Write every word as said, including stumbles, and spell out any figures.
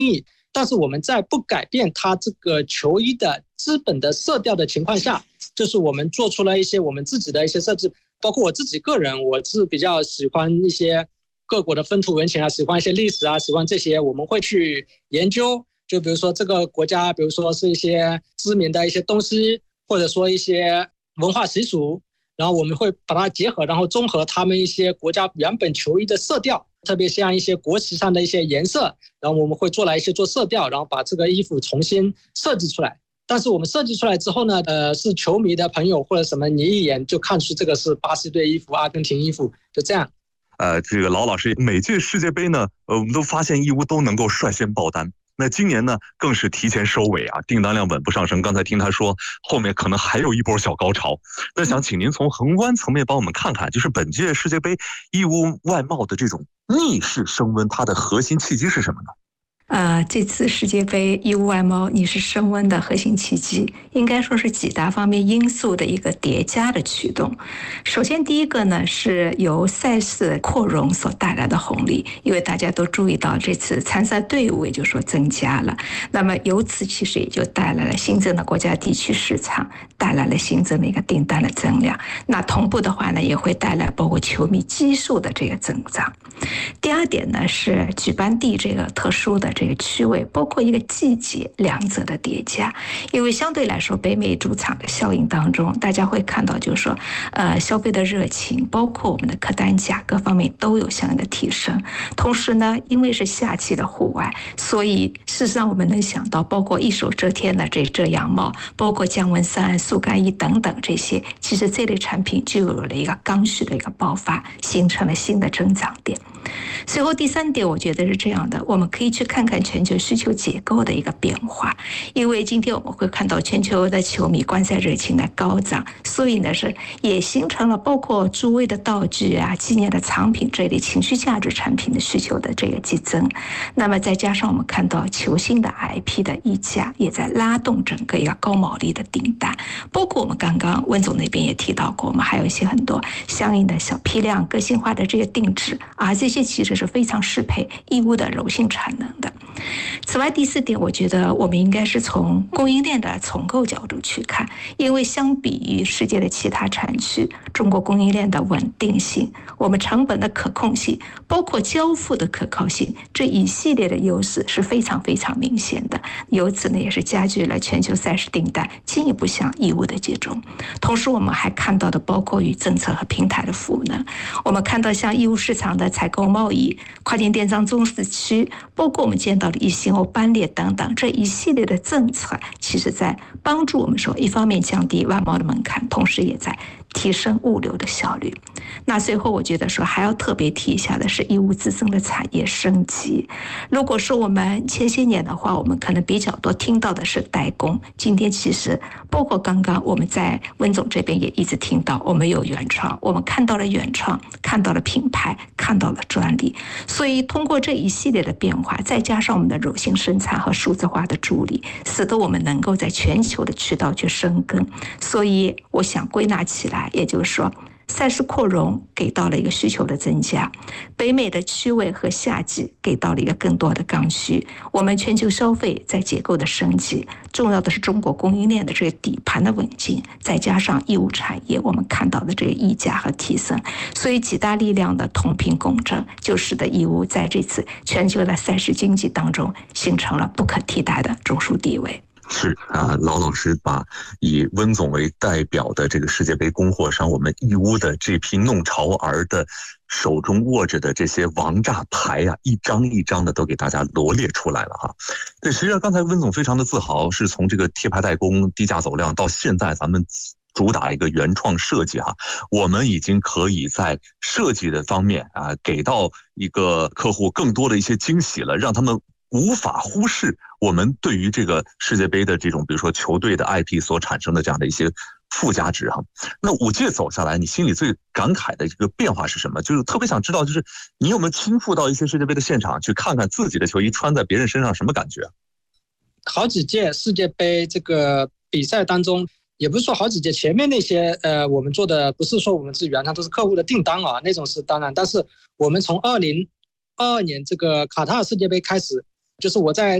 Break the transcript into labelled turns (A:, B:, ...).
A: 意，但是我们在不改变它这个球衣的基本的色调的情况下，就是我们做出了一些我们自己的一些设置，包括我自己个人，我是比较喜欢一些各国的风土人情啊，喜欢一些历史啊，喜欢这些，我们会去研究。就比如说这个国家，比如说是一些知名的一些东西，或者说一些文化习俗，然后我们会把它结合，然后综合他们一些国家原本球衣的色调，特别像一些国旗上的一些颜色，然后我们会做来一些做色调，然后把这个衣服重新设计出来。但是我们设计出来之后呢，呃，是球迷的朋友或者什么，你一眼就看出这个是巴西队衣服、阿根廷衣服，就这样。
B: 呃，这个劳老师，每届世界杯呢，呃，我们都发现义乌都能够率先爆单。那今年呢，更是提前收尾啊，订单量稳步上升。刚才听他说，后面可能还有一波小高潮。那想请您从宏观层面帮我们看看，就是本届世界杯义乌外贸的这种逆势升温，它的核心契机是什么呢？
C: 呃，这次世界杯义乌外贸逆势升温的核心契机，应该说是几大方面因素的一个叠加的驱动。首先，第一个呢是由赛事扩容所带来的红利，因为大家都注意到这次参赛队伍也就是说增加了，那么由此其实也就带来了新增的国家地区市场，带来了新增的一个订单的增量。那同步的话呢，也会带来包括球迷基数的这个增长。第二点呢是举办地这个特殊的这个区位，包括一个季节两者的叠加。因为相对来说北美主场的效应当中，大家会看到就是说呃消费的热情，包括我们的客单价各方面都有相应的提升。同时呢，因为是夏季的户外，所以事实上我们能想到包括一手遮天的这遮阳帽，包括降温衫、速干衣等等这些，其实这类产品就有了一个刚需的一个爆发，形成了新的增长点。随后第三点我觉得是这样的，我们可以去看看全球需求结构的一个变化。因为今天我们会看到全球的球迷观赛热情的高涨，所以呢是也形成了包括诸位的道具啊、纪念的藏品这类情绪价值产品的需求的这个激增。那么再加上我们看到球星的 I P 的溢价也在拉动整个一个高毛利的订单，包括我们刚刚温总那边也提到过，我们还有一些很多相应的小批量个性化的这些定制啊，这些其实是非常适配义乌的柔性产能的。此外，第四点，我觉得我们应该是从供应链的重构角度去看，因为相比于世界的其他产区，中国供应链的稳定性、我们成本的可控性，包括交付的可靠性，这一系列的优势是非常非常明显的。由此呢，也是加剧了全球赛事订单进一步向义乌的集中。同时，我们还看到的包括与政策和平台的赋能，我们看到像义乌市场的采购贸易、跨境电商中市区，包括我们见到的一星欧、班列等等这一系列的政策，其实在帮助我们说，一方面降低外贸的门槛，同时也在提升物流的效率。那最后我觉得说还要特别提一下的是义乌自身的产业升级。如果说我们前些年的话，我们可能比较多听到的是代工，今天其实包括刚刚我们在温总这边也一直听到，我们有原创，我们看到了原创，看到了品牌，看到了专利。所以通过这一系列的变化，再加上我们的柔性生产和数字化的助力，使得我们能够在全球的渠道去深耕。所以我想归纳起来，也就是说赛事扩容给到了一个需求的增加，北美的区位和夏季给到了一个更多的刚需，我们全球消费在结构的升级，重要的是中国供应链的这个底盘的稳健，再加上义乌产业我们看到的这个溢价和提升，所以几大力量的同频共振，就使得义乌在这次全球的赛事经济当中形成了不可替代的中枢地位。
B: 是啊，劳老师把以温总为代表的这个世界杯供货商，我们义乌的这批弄潮儿的手中握着的这些王炸牌啊，一张一张的都给大家罗列出来了哈。对，实际上刚才温总非常的自豪，是从这个贴牌代工、低价走量到现在咱们主打一个原创设计哈，我们已经可以在设计的方面啊，给到一个客户更多的一些惊喜了，让他们无法忽视我们对于这个世界杯的这种比如说球队的 I P 所产生的这样的一些附加值哈。那五届走下来，你心里最感慨的这个变化是什么？就是特别想知道，就是你有没有亲赴到一些世界杯的现场去看看自己的球衣穿在别人身上什么感觉？
A: 好几届世界杯这个比赛当中，也不是说好几届，前面那些呃我们做的不是说我们是原创，都是客户的订单啊，那种是当然。但是我们从二零二二年这个卡塔尔世界杯开始， 就是我在